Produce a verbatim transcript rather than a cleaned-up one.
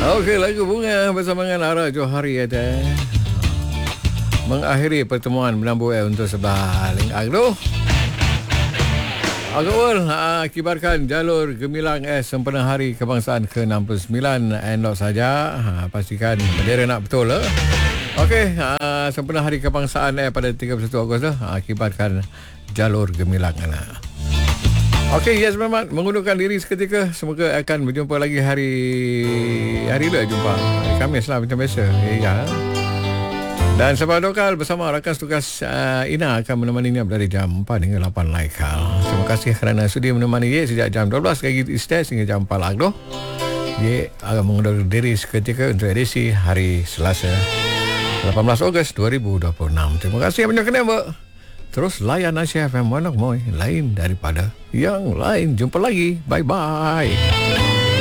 Okey, lagu Bunga bersama dengan Ara Johari ada mengakhiri pertemuan menambur eh, untuk sebelah Lengkang tu. Agawal uh, kibarkan jalur gemilang S sempena Hari Kebangsaan ke enam puluh sembilan. Endok saja, uh, pastikan bendera nak betul lah. Okey, uh, sempena Hari Kebangsaan eh, pada tiga puluh satu Ogos lah, uh, kibarkan jalur gemilang. Uh. Okey, yes memang mengundurkan diri seketika. Semoga akan berjumpa lagi hari hari lah jumpa. Hari Khamis lah macam biasa. Ya. Dan Sabah Lokal bersama rakan tugas uh, Ina akan menemaninya dari jam empat hingga lapan Laikal. Terima kasih kerana sudi menemani Ye sejak jam dua belas pagi Istes hingga jam empat Agdo. Ye akan mengundurkan diri seketika untuk edisi hari Selasa lapan belas Ogos dua ribu dua puluh enam. Terima kasih banyak kenapa. Terus layan Asia F M Manok Moy, lain daripada yang lain. Jumpa lagi. Bye-bye.